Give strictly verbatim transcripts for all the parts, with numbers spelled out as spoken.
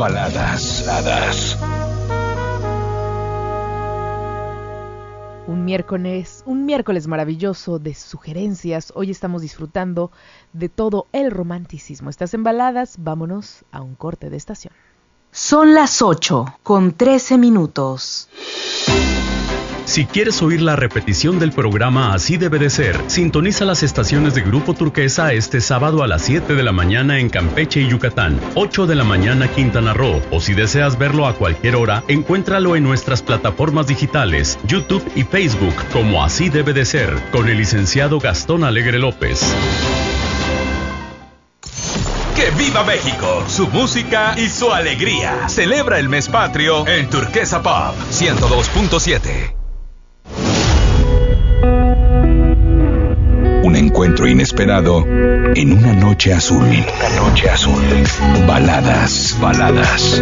baladas, baladas. Un miércoles, un miércoles maravilloso de sugerencias. Hoy estamos disfrutando de todo el romanticismo. Estás en Baladas, vámonos a un corte de estación. Son las ocho con trece minutos. Si quieres oír la repetición del programa Así Debe de Ser, sintoniza las estaciones de Grupo Turquesa este sábado a las siete de la mañana en Campeche y Yucatán, ocho de la mañana Quintana Roo, o si deseas verlo a cualquier hora, encuéntralo en nuestras plataformas digitales, YouTube y Facebook como Así Debe de Ser, con el licenciado Gastón Alegre López. ¡Que viva México! Su música y su alegría. Celebra el mes patrio en Turquesa Pop ciento dos punto siete. Un encuentro inesperado en una noche azul. En una noche azul. Baladas, baladas.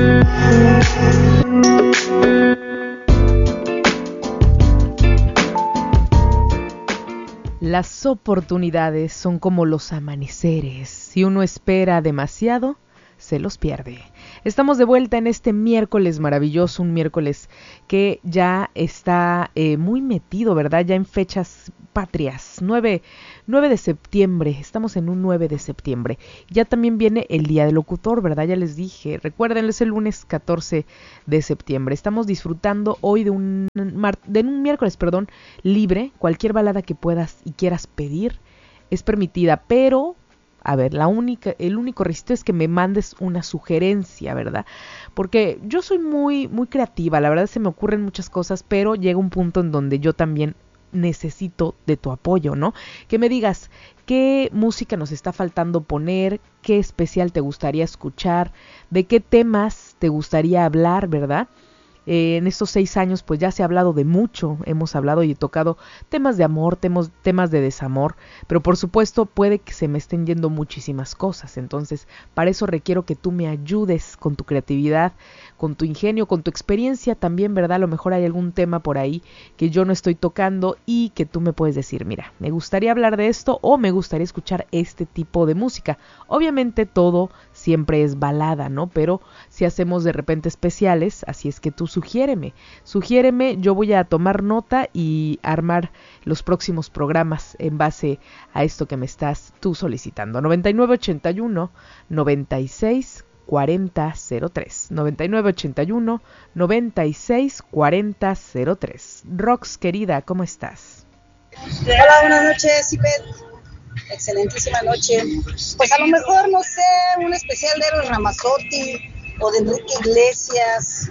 Las oportunidades son como los amaneceres. Si uno espera demasiado, se los pierde. Estamos de vuelta en este miércoles maravilloso, un miércoles que ya está eh, muy metido, ¿verdad? Ya en fechas patrias, nueve de septiembre, estamos en un nueve de septiembre. Ya también viene el Día del Locutor, ¿verdad? Ya les dije, recuerden, es el lunes catorce de septiembre. Estamos disfrutando hoy de un, mar, de un miércoles, perdón, libre. Cualquier balada que puedas y quieras pedir es permitida, pero... A ver, la única, el único requisito es que me mandes una sugerencia, ¿verdad? Porque yo soy muy, muy creativa, la verdad se me ocurren muchas cosas, pero llega un punto en donde yo también necesito de tu apoyo, ¿no? Que me digas qué música nos está faltando poner, qué especial te gustaría escuchar, de qué temas te gustaría hablar, ¿verdad? Eh, en estos seis años pues ya se ha hablado de mucho, hemos hablado y tocado temas de amor, temas, temas de desamor, pero por supuesto puede que se me estén yendo muchísimas cosas, entonces para eso requiero que tú me ayudes con tu creatividad, con tu ingenio, con tu experiencia también, ¿verdad? A lo mejor hay algún tema por ahí que yo no estoy tocando y que tú me puedes decir, mira, me gustaría hablar de esto o me gustaría escuchar este tipo de música. Obviamente todo siempre es balada, ¿no? Pero si hacemos de repente especiales, así es que tú sugiéreme, sugiéreme, yo voy a tomar nota y armar los próximos programas en base a esto que me estás tú solicitando. noventa y nueve ochenta y uno, noventa y seis, cuarenta cero tres. noventa y nueve ochenta y uno, noventa y seis, cuarenta cero tres. Rox, querida, ¿cómo estás? Hola, buenas noches, Ipet. Excelentísima noche. Pues a lo mejor, no sé, un especial de Eros Ramazzotti o de Enrique Iglesias,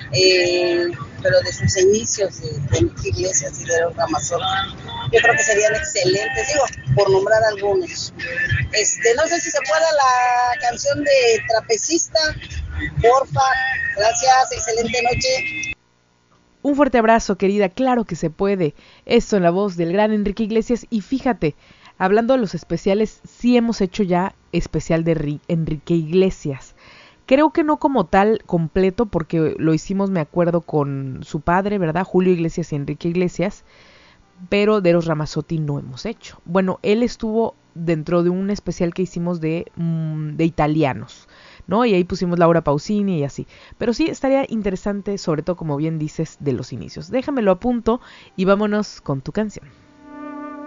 eh, pero de sus inicios de, de Enrique Iglesias y de Eros Ramazzotti. Yo creo que serían excelentes, digo, por nombrar algunos. Este, no sé si se pueda la canción de Trapecista, porfa. Gracias, excelente noche. Un fuerte abrazo, querida, claro que se puede. Esto en la voz del gran Enrique Iglesias. Y fíjate, hablando de los especiales, sí hemos hecho ya especial de Enrique Iglesias. Creo que no como tal completo, porque lo hicimos, me acuerdo, con su padre, ¿verdad? Julio Iglesias y Enrique Iglesias, pero de Eros Ramazzotti no hemos hecho. Bueno, él estuvo dentro de un especial que hicimos de, mmm, de italianos, ¿no? Y ahí pusimos Laura Pausini y así. Pero sí, estaría interesante, sobre todo, como bien dices, de los inicios. Déjamelo a punto y vámonos con tu canción.